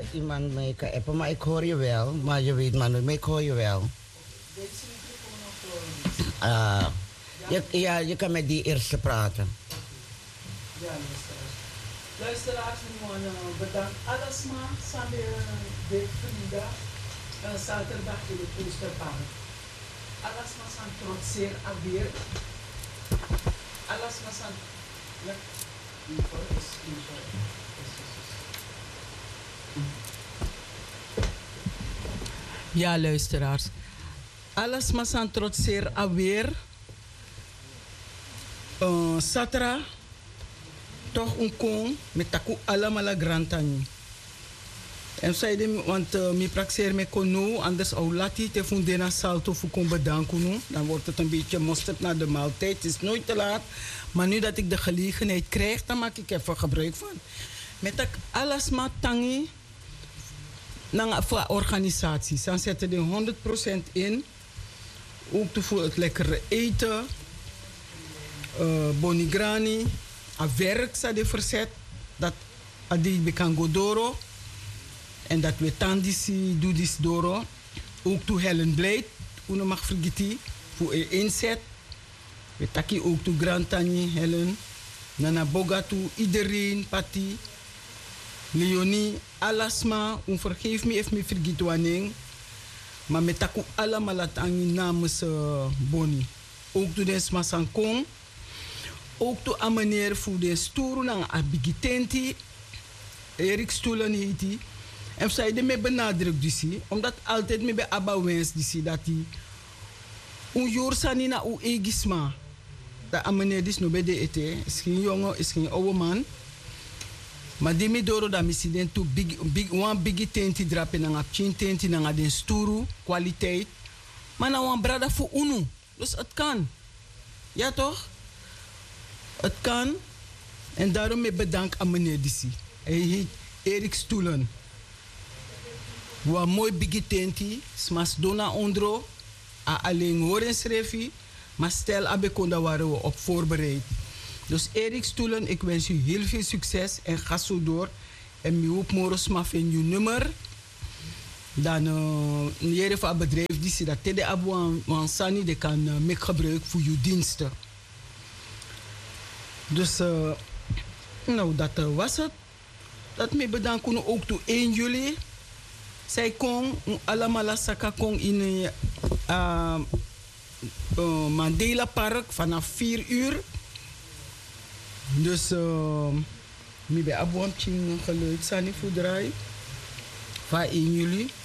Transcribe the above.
iemand mij kan appen, maar ik hoor je wel. Maar je weet maar nooit, maar ik hoor je wel. Je kan met die eerste praten. Ja, luisteraars, we moeten bedanken. Alles maar, samen de Frida, zaterdag in de Oosterpark. Alles maar zijn trotseer alweer. Alles maar zijn... Ja, luisteraars. Alles maar zijn trotseer alweer. Satra, toch een kon met taku allemaal grantani. En zei want mi praxeer me kono, anders au lati te fundena salto voor kon bedanken. Dan wordt het een beetje mosterd naar de maaltijd. Het is nooit te laat. Maar nu dat ik de gelegenheid krijg, dan maak ik even gebruik van. Met tak alles maar tangi voor organisaties. Dan zetten die 100% in. Ook voor het lekkere eten. Bonigrani. A werk sa de verzet. Dat adi bekan godoro. En dat we tandisi doe dis doro. Ook toe Helen Blade. Uno mag vergeten. Voor een inzet. We taki ook toe Grantani Helen. Nana Bogatu. Iedereen. Pati. Leonie. Alasma. Vergeef me even me vergeten wanneer. Maar met taku allemaal laat aan namens Boni. Ook toe des Masankong. Ook toe aan meneer voor de stoer naar Abigitenti. Erik Stoelen heet hij. En zij de me benadrukt dus, omdat altijd me bij Abba wens dus dat hij een jaar sani na u egisma. Dat aan meneer dus no bij de ete. Is geen jongen, is geen oude man. Maar die me doro dat missie den to one big tenti drapen na apchin tenti na den sturu kwaliteit. Maar na wan brada voor unu. Dus het kan. Ja toch? Het kan. En daarom me bedank aan meneer Dissi. Hij heet Erik Stoelen. Wa mooi bigi tenti, smas dona ondro, a alleen horen schreefie, maar stel abe konda waren we op voorbereid. Dus Erik Stoelen, ik wens u heel veel succes en ga zo door. En mi hoop moros ma vind je nummer. Dan jere van het bedrijf die ze dat tede abu aan sani de kan make gebruik voor uw diensten. Dus nou dat was het. Dat me bedanken ook toe 1 juli. Zij kon allemaal saka kon in Mandela Park vanaf 4 uur. Dus mi be abuam ching geluid sani voor draai van 1 juli.